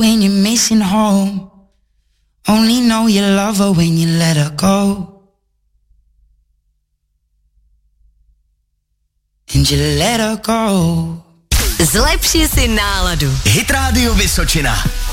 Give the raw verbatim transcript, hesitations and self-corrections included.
when you're missing home. Only know you love her when you let her go. And you let her go. Zlepši si náladu. Hit Radio Vysočina.